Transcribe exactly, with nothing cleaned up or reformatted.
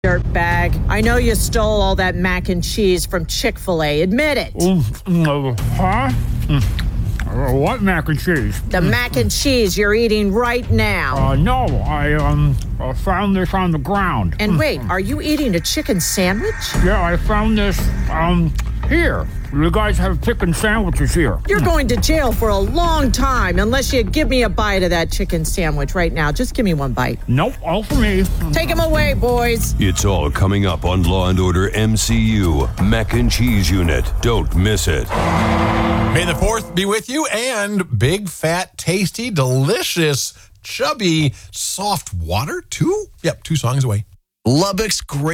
Dirtbag. I know you stole all that mac and cheese from Chick-fil-A. Admit it. Uh, huh? Uh, what mac and cheese? The mac and cheese you're eating right now. Uh, no, I um uh, found this on the ground. And wait, are you eating a chicken sandwich? Yeah, I found this um here. You guys have chicken sandwiches here. You're going to jail for a long time unless you give me a bite of that chicken sandwich right now. Just give me one bite. Nope, all for me. Take him away, boys. It's all coming up on Law and Order M C U, Mac and Cheese Unit. Don't miss it. May the fourth be with you, and big, fat, tasty, delicious, chubby, soft water. Two? Yep, two songs away. Lubbock's great.